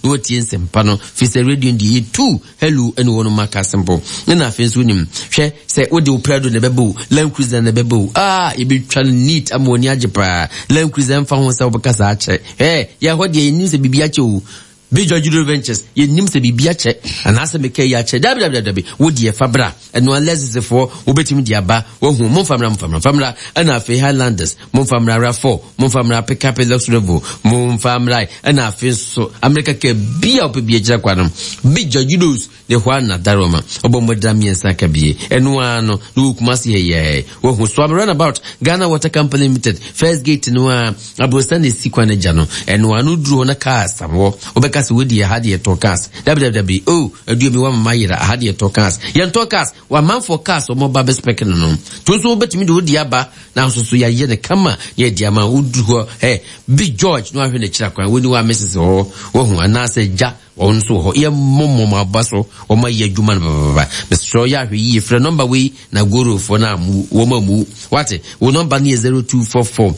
no tie nsɛmpa no fi sɛ radio ndi two hello ɛne wɔn maka simple na afei nso nim hwɛ sɛ wode wo prado ne bɛbɔ Land Cruiser ne bɛbɔ ebetwa neat amoni agyepa Land Cruiser mfa ho sɛ wobɛka saa kyɛ ya hɔ de nim sɛ bibia kyɛ wo Big George Ventures ye nim se bibia che anase meka ya che www wodi e fabra eno analysis for obetimi dia ba wo hu momfamra ana afi Highlanders momfamra RAV4 momfamra pick up luxury momfamra ana afi so America ke bia opebia gira kwanom Big George Judos de Juana Daroma obomodam yensa ka bie eno ano no kumase ye wo hu so run about Ghana Water Company Limited first gate no abostan esikwana jano eno anu duro na car samwo obeka wodi ya hadi tokas www aduami wa mayira hadi tokas yan tokas wa man for cars o mo ba bespec no to so betimi de wodi aba na so ya ye ne kama ye diama udu Big George no ahwe ne kira kwan woni wa Mrs. wo hu anase ja on so ho ye mommo ma baso o ma ye adwuma no baba Mr. ya hwe yi frɛ number we na goro for na mu wo ma mu wate wo number ni 0244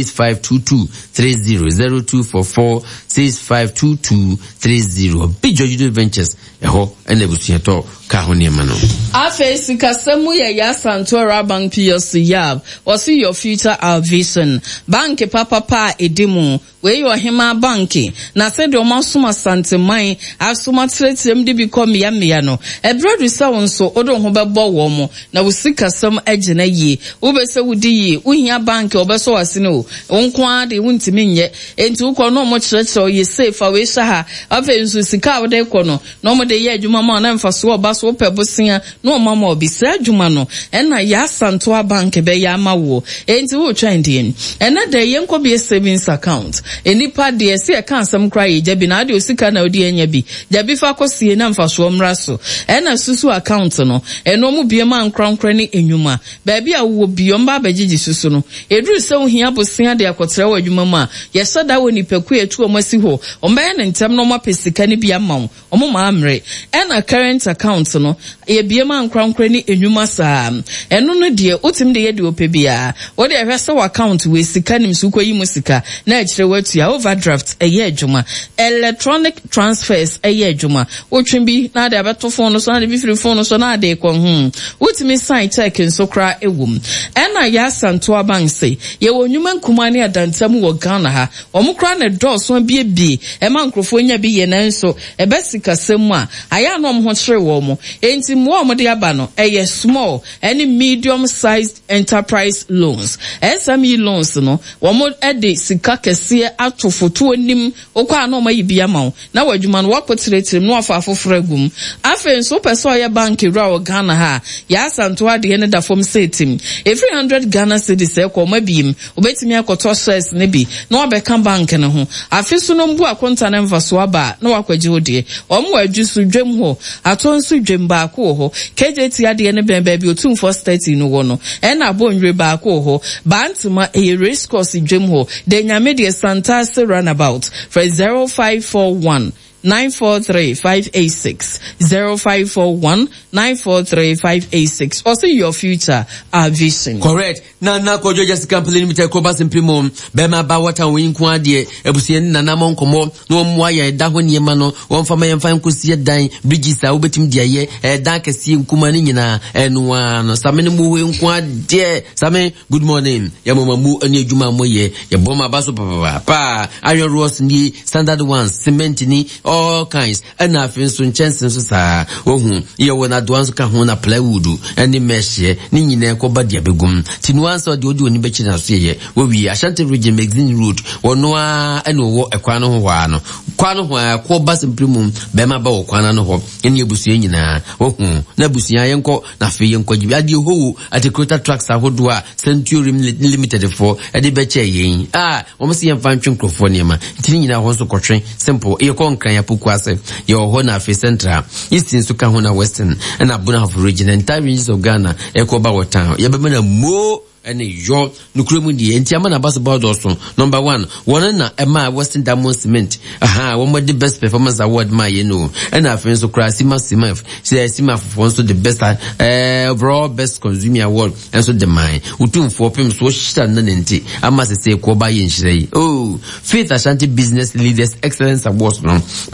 6522 30 0244 6522 30 Big George Ventures eho enebusia to ka ho ne ma no afesi kasemu ya Santora Bank PLC yab was your future our vision bank papa edimu we your hima banki na said o masuma sante man asuma tretem de become ya no ebredu sa wonso odo ho bebo wo mo na wo sikasem agena yi wo be se wudi yi wo hia bank obeso wasene o wonko ade wontimi nye enti wo ko no mo kyerɛkyerɛ ye safe we sha ha afenso sika wo de ko no mo de ye adwuma ma na mfa so oba so pebosia no mama obi sa adwuma no ena ya Santoa Bank be ya ma wo enti wo twa ndien ena de ye nko be savings account enipa de se e kan sam kra ye jabi na de osika na odi enya bi jabi fa kosie na mfa so mra so ena susu account no eno mu bie ma nkronkro ni enwuma ba bia wo biom ba bagigi susu no eduru se wo hia bosia de akotre wa adwuma ma ye sada wo nipaku etu o masi ho o mba ne ntem no ma pesika ni bia ma o mo ma amre ena current account no ye bie ma nkronkro ni enwuma saa eno no de otim de ye de opebia wo de hwese wa account we sika nim su koyi musika na akire watu ya overdraft eye adwuma electronic transfers eye adwuma wotwimbi na de abeto phone no so na de bi free phone no so na de ko wotimi sign check nso kra ewum ena ya Santoa Bank say ye wonwuma nkuma ne adantam wo Ghana ha omukra ne dɔɔso bie e ma nkrofo nya bi ye nanso ebesika semu a aya no ho kyere wo mo enti mo mo de aba no eye small any medium sized enterprise loans SME loans no wo mo ede sika kese atofoto onim okwa na o mayi bia ma na wadwuma no wakotiretirem no afa afofra gum afen so person ya bank ra wo Ghana ha ya Santoa de ne da fom setim every 100 Ghana cedis e ko mabim obetimi akoto shares ne bi na obeka bank ne ho afi so no mbu akonta na mfa so aba na wakwaje hode omo adwusu dwem ho atonso dwem ba ko ho KJT ade ne bemba bi otum for 30 no wo no e na bonwe ba ko ho bantima e race course dwem ho de nyame de Santase runabout for 0541 943-586 0541-943-586. Also your future our vision. Correct. Na ko Jessica Company Limited ko basin primo be ma ba wata win ko ade ebusien na na mon komo no mo ya da ho niema no won fa ma yemfa nkosi dan bridges a obetim dia ye dan kase nkuma ni nyina enu no samene mu we nko ade same good morning ya mama mu ani adwuma mo ye ye boma ba so pa iron rods ni standard ones cement ni all kinds and afin so chances so sa ohun ye wona do anso ka ho na plywood ani mesh ni nyina ko ba dia begum tinu anso de odi oni bechi na so ye we Ashanti Region Magazine Road wono a ene wo ekwa no ho no kwa no ho ko ba simprimum be ma ba wo kwa no ho ene ebusu nyina ohun na busu yenko na fe yenko gibi ade ho atekrota trucks ahodo a Centurion Limited for ade beche yen wo mse yemfa ntwenkrofo niema tini nyina ho so kotwen simple e ko nkran ya pokuase ye ho na fe central eastern so ka ho na western and abuna of region entire regions of Ghana e ko ba wotan ye be na mo ene yo nukremu die enti ama na basketball doso number 1 one na ema Western Diamond Cement one of the best performance award ma ye no and afin so kra sima for so the best overall best consumer award and so the mine utum for pem so shita na nenti ama se ko ba ye nhirei Faith Ashanti Business Leaders Excellence Awards no